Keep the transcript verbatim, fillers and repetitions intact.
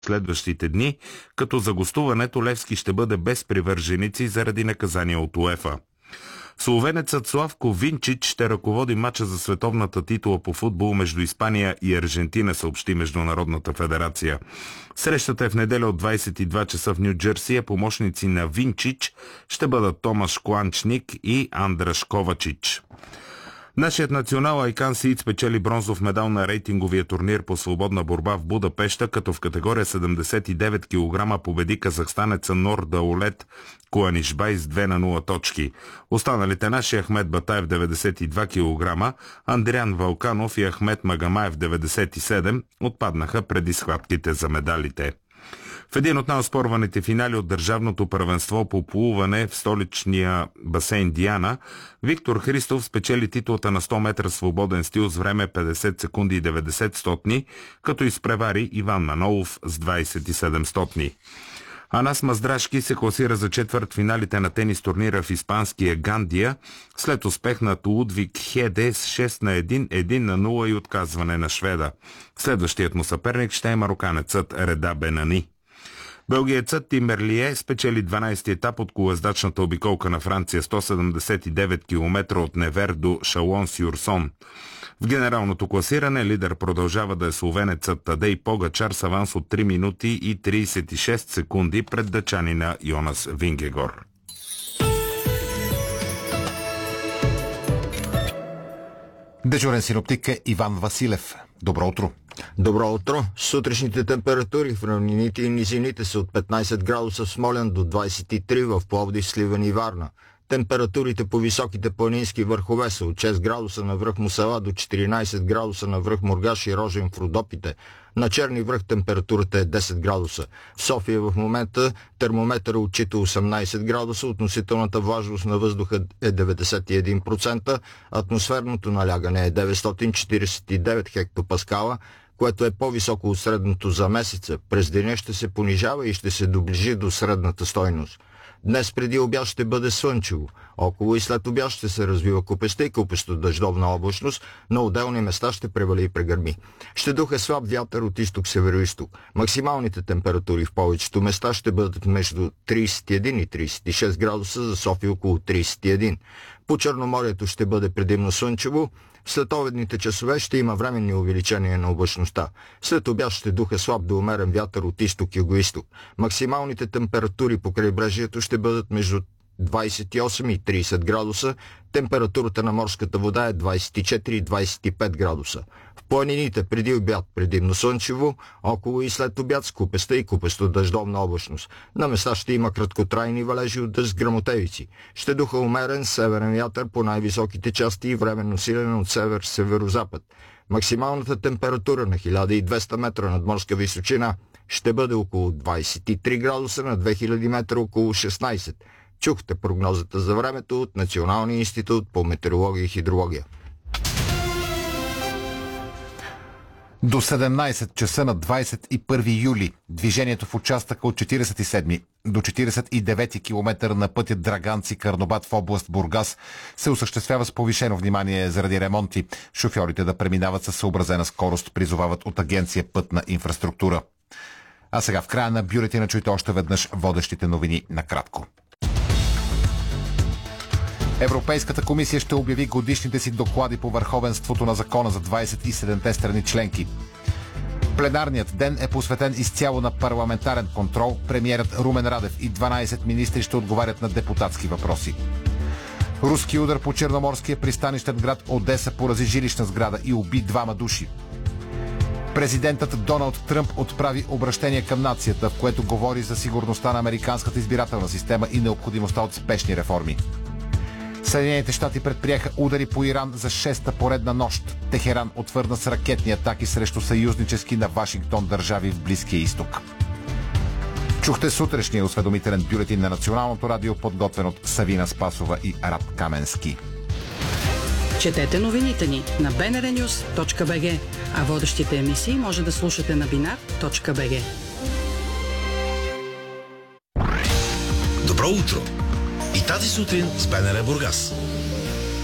следващите дни, като за гостуването Левски ще бъде без привърженици заради наказание от УЕФА. Словенецът Славко Винчич ще ръководи мача за световната титула по футбол между Испания и Аржентина, съобщи Международната федерация. Срещата е в неделя от двадесет и два часа в Ню Джерси, а помощници на Винчич ще бъдат Томаш Кланчник и Андраш Ковачич. Нашият национал Айкан Сиит спечели бронзов медал на рейтинговия турнир по свободна борба в Будапеща, като в категория седемдесет и девет килограма победи казахстанеца Нор Даулет Куанишбай с две на нула точки. Останалите наши Ахмед Батаев деветдесет и два килограма, Андриан Валканов и Ахмед Магамаев деветдесет и седем отпаднаха преди схватките за медалите. В един от най-оспорваните финали от държавното първенство по плуване в столичния басейн Диана, Виктор Христов спечели титлата на сто метра свободен стил с време петдесет секунди и деветдесет стотни, като изпревари Иван Манолов с двадесет и седем стотни. Анас Маздрашки се класира за четвърт финалите на тенис турнира в испанския Гандия, след успех над Лудвиг Хеде с шест на едно, едно на нула и отказване на шведа. Следващият му съперник ще е мароканецът Реда Бенани. Белгиецът Тим Мерлие спечели дванадесети етап от колоездачната обиколка на Франция, сто седемдесет и девет километра от Невер до Шалон-Сюрсон. В генералното класиране лидер продължава да е словенецът Тадей Погачар с аванс от три минути и тридесет и шест секунди пред дъчанина Йонас Вингегор. Дежурен синоптик е Иван Василев. Добро утро! Добро утро! Сутрешните температури в равнините и низините са от петнадесет градуса в Смолян до двадесет и три в Пловдив, Сливен и Варна. Температурите по високите планински върхове са от шест градуса на връх Мусала до четиринадесет градуса на връх Мургаш и Рожен в Родопите. На Черни връх температурата е десет градуса. В София в момента термометър отчита осемнадесет градуса, относителната влажност на въздуха е деветдесет и един процента, атмосферното налягане е деветстотин четиридесет и девет хектопаскала, което е по-високо от средното за месеца. През деня ще се понижава и ще се доближи до средната стойност. Днес преди обяд ще бъде слънчево. Около и след обяд ще се развива купеста и купесто дъждовна облачност, на отделни места ще превали и прегърми. Ще духа слаб вятър от изток-североизток. Максималните температури в повечето места ще бъдат между тридесет и един и тридесет и шест градуса, за София около тридесет и един. По Черноморието ще бъде предимно слънчево. В следобедните часове ще има временни увеличения на облачността. След обяд ще духа слаб до умерен вятър от изток-югоизток. Максималните температури по крайбрежието ще бъдат между двадесет и осем и тридесет градуса. Температурата на морската вода е двадесет и четири и двадесет и пет градуса. В планините преди обяд предимно слънчево, около и след обяд с купеста и купесто дъждовна облачност. На места ще има краткотрайни валежи от дъжд с гръмотевици. Ще духа умерен северен вятър по най-високите части и временно силен от север-северозапад. Максималната температура на хиляда и двеста метра над морска височина ще бъде около двадесет и три градуса, на две хиляди метра около шестнадесет. Чухте прогнозата за времето от Националния институт по метеорология и хидрология. До седемнадесет часа на двадесет и първи юли движението в участъка от четиридесет и седми до четиридесет и девети километър на пътя Драганци-Карнобат в област Бургас се осъществява с повишено внимание заради ремонти. Шофьорите да преминават със съобразена скорост, призовават от агенция Пътна инфраструктура. А сега в края на бюлетина чуйте още веднъж водещите новини накратко. Европейската комисия ще обяви годишните си доклади по върховенството на закона за двадесет и седемте страни членки. Пленарният ден е посветен изцяло на парламентарен контрол. Премиерът Румен Радев и дванадесет министри ще отговарят на депутатски въпроси. Руски удар по черноморския пристанищен град Одеса порази жилищна сграда и уби двама души. Президентът Доналд Тръмп отправи обращение към нацията, в което говори за сигурността на американската избирателна система и необходимостта от спешни реформи. Съединените щати предприеха удари по Иран за шеста поредна нощ. Техеран отвърна с ракетни атаки срещу съюзнически на Вашингтон държави в Близкия изток. Чухте сутрешния осведомителен бюлетин на Националното радио, подготвен от Савина Спасова и Рад Каменски. Четете новините ни на би ен ар нюс точка би джи, а водещите емисии може да слушате на бинар точка би джи. Добро утро! И тази сутрин с БНР Бургас.